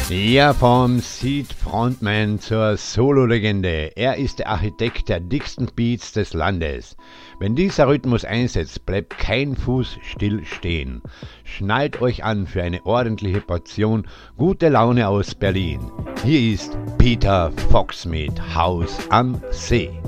Ja, vom Seed-Frontman zur Solo-Legende. Er ist der Architekt der dicksten Beats des Landes. Wenn dieser Rhythmus einsetzt, bleibt kein Fuß still stehen. Schnallt euch an für eine ordentliche Portion gute Laune aus Berlin. Hier ist Peter Fox mit Haus am See.